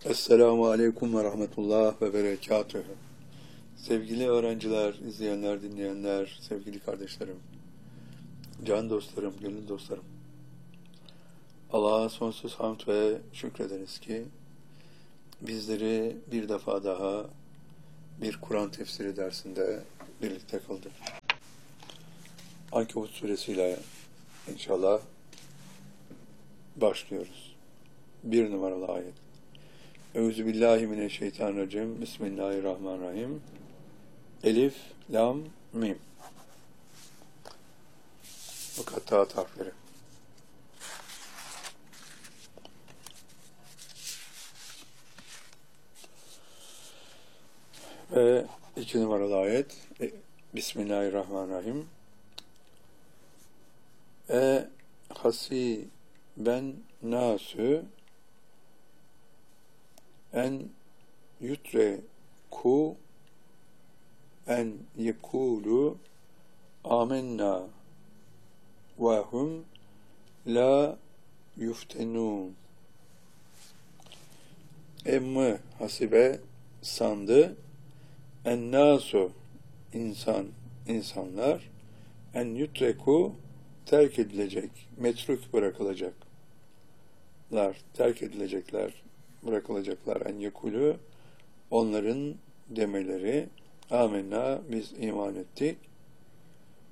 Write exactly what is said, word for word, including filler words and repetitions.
Esselamu Aleyküm ve Rahmetullah ve Berekatühü. Sevgili öğrenciler, izleyenler, dinleyenler, sevgili kardeşlerim, can dostlarım, gönül dostlarım. Allah'a sonsuz hamd ve şükrederiz ki bizleri bir defa daha bir Kur'an tefsiri dersinde birlikte kıldı. Ankebut suresiyle inşallah başlıyoruz. Bir numaralı ayet. Euzubillahimineşşeytanirracim. Bismillahirrahmanirrahim. Elif, lam, mim. Mukattaat harfleri. Ve iki numaralı ayet. Bismillahirrahmanirrahim. E hasi ben nasu en yutreku en yekulu amenna ve hum la yuftenun. Emme hasibe sandı, en nasu insan insanlar, en yutreku terk edilecek, metruk bırakılacaklar, terk edilecekler, bırakılacaklar. En yekulu onların demeleri, amenna biz iman ettik,